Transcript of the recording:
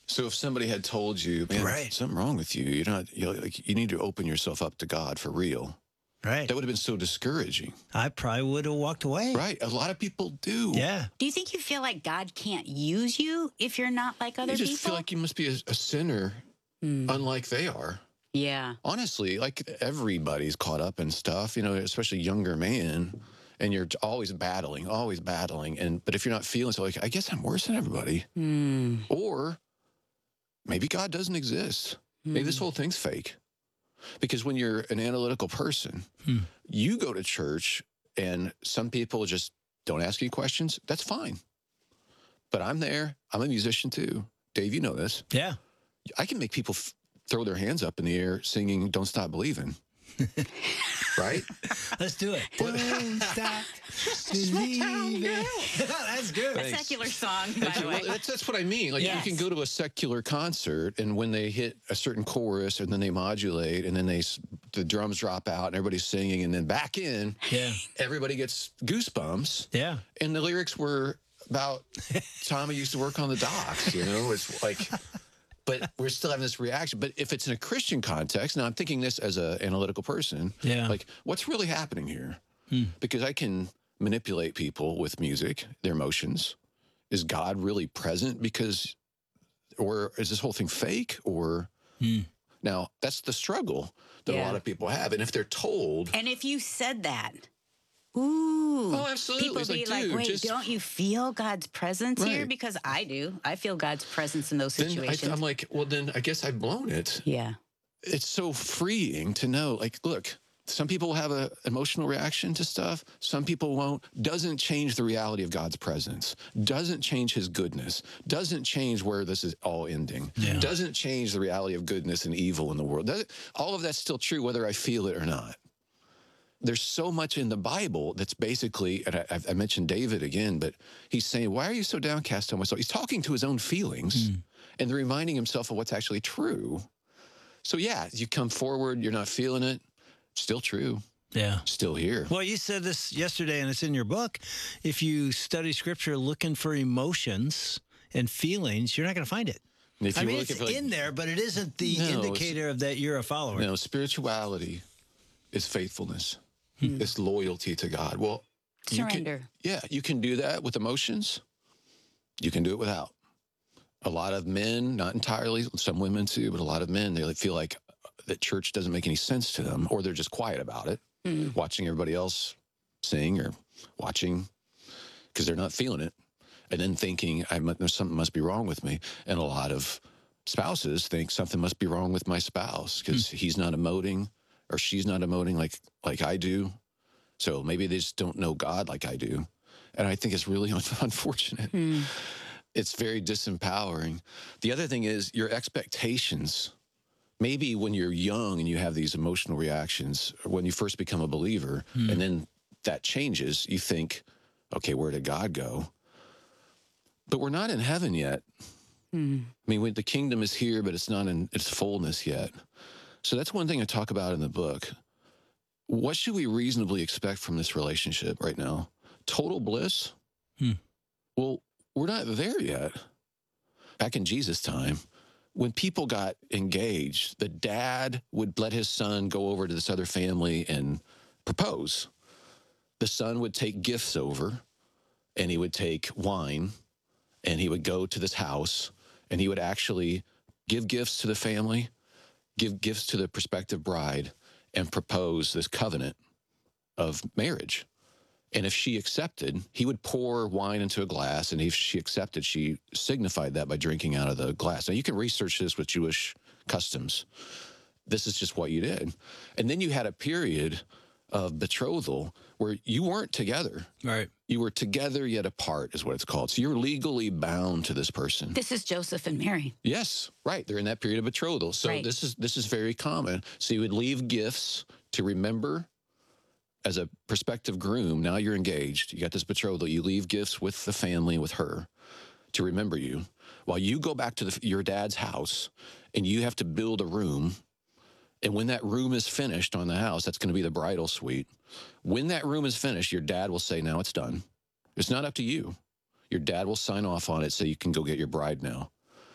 So if somebody had told you, man, Right. something wrong with you, you need to open yourself up to God for real. Right. That would have been so discouraging. I probably would have walked away. Right. A lot of people do. Yeah. Do you think you feel like God can't use you if you're not like other You just people? feel like you must be a sinner, unlike they are. Yeah. Honestly, like everybody's caught up in stuff, especially younger man, and you're always battling. But if you're not feeling so, like, I guess I'm worse than everybody. Or maybe God doesn't exist. Maybe this whole thing's fake. Because when you're an analytical person, you go to church and some people just don't ask you questions. That's fine. But I'm there. I'm a musician too. Dave, you know this. Yeah. I can make people throw their hands up in the air singing Don't Stop Believing. Right? Let's do it. Don't stop believing. That's good. A secular song, by the way. Well, that's what I mean. Like, Yes. you can go to a secular concert, and when they hit a certain chorus, and then they modulate, and then the drums drop out, and everybody's singing, and then back in, Yeah. everybody gets goosebumps. Yeah. And the lyrics were about Tommy used to work on the docks, It's like, but we're still having this reaction. But if it's in a Christian context, now I'm thinking this as an analytical person, Yeah. like, what's really happening here? Because I can manipulate people with music, their emotions. Is God really present? Or is this whole thing fake? Or now that's the struggle that a lot of people have. And if they're told, And if you said that, ooh. oh, absolutely. People It's be like, dude, wait, don't you feel God's presence here? Right. Because I do. I feel God's presence in those then situations. I'm like, well, then I guess I've blown it. Yeah. It's so freeing to know, like, look, some people have an emotional reaction to stuff. Some people won't. Doesn't change the reality of God's presence. Doesn't change his goodness. Doesn't change where this is all ending. Yeah. Doesn't change the reality of goodness and evil in the world. All of that's still true, whether I feel it or not. There's so much in the Bible that's basically, and I mentioned David again, but he's saying, why are you so downcast on my soul? He's talking to his own feelings and reminding himself of what's actually true. So yeah, you come forward, you're not feeling it, still true, Yeah. still here. Well, you said this yesterday, and it's in your book. If you study Scripture looking for emotions and feelings, you're not going to find it. And if I you mean, look it's at, like, in there, but it isn't the No, it's- indicator of that you're a follower. No, spirituality is faithfulness. It's loyalty to God. Well, Surrender. you can do that with emotions. You can do it without. A lot of men, not entirely, some women too, but a lot of men, they feel like that church doesn't make any sense to them, or they're just quiet about it, watching everybody else sing or watching because they're not feeling it, and then thinking, something must be wrong with me. And a lot of spouses think something must be wrong with my spouse because he's not emoting or she's not emoting like I do. So maybe they just don't know God like I do. And I think it's really unfortunate. It's very disempowering. The other thing is your expectations. Maybe when you're young and you have these emotional reactions, or when you first become a believer, and then that changes, you think, okay, where did God go? But we're not in heaven yet. I mean, the kingdom is here, but it's not in its fullness yet. So that's one thing I talk about in the book. What should we reasonably expect from this relationship right now? Total bliss? Well, we're not there yet. Back in Jesus' time, when people got engaged, the dad would let his son go over to this other family and propose. The son would take gifts over, and he would take wine, and he would go to this house, and he would actually give gifts to the family, give gifts to the prospective bride, and propose this covenant of marriage. And if she accepted, he would pour wine into a glass, and if she accepted, she signified that by drinking out of the glass. Now, you can research this with Jewish customs. This is just what you did. And then you had a period of betrothal where you weren't together. Right. You were together yet apart is what it's called. So you're legally bound to this person. This is Joseph and Mary. Yes, right. They're in that period of betrothal. So Right. this is very common. So you would leave gifts to remember as a prospective groom. Now you're engaged. You got this betrothal. You leave gifts with the family, with her, to remember you. While you go back to your dad's house and you have to build a room. And when that room is finished on the house, that's going to be the bridal suite. When that room is finished, your dad will say, now it's done. It's not up to you. Your dad will sign off on it so you can go get your bride now.